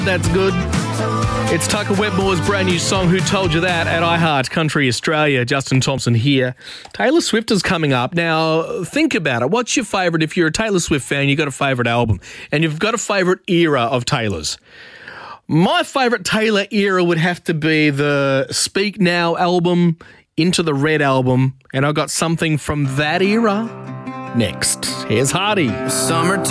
That's good. It's Tucker Wetmore's brand new song, Who Told You That, at iHeart Country Australia. Justin Thompson here. Taylor Swift is coming up. Now, think about it. What's your favourite? If you're a Taylor Swift fan, you've got a favourite album, and you've got a favourite era of Taylor's. My favourite Taylor era would have to be the Speak Now album, Into the Red album, and I've got something from that era next. Here's Hardy. Summertime.